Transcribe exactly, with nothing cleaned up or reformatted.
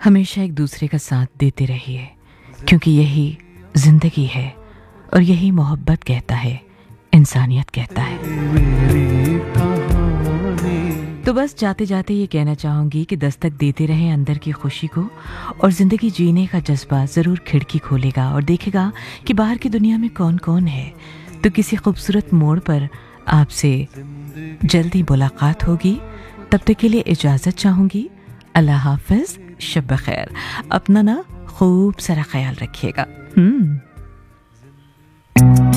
हमेशा एक दूसरे का साथ देते रहिए, क्योंकि यही जिंदगी है और यही मोहब्बत कहता है, इंसानियत कहता है। तो बस जाते जाते ये कहना चाहूंगी कि दस्तक देते रहें अंदर की खुशी को, और ज़िंदगी जीने का जज्बा ज़रूर खिड़की खोलेगा और देखेगा कि बाहर की दुनिया में कौन कौन है। तो किसी खूबसूरत मोड़ पर आपसे जल्दी मुलाकात होगी। तब तक के लिए इजाज़त चाहूँगी। अल्लाह हाफ़िज़, शब खैर। अपना ना खूब सारा ख्याल रखिएगा। हम्म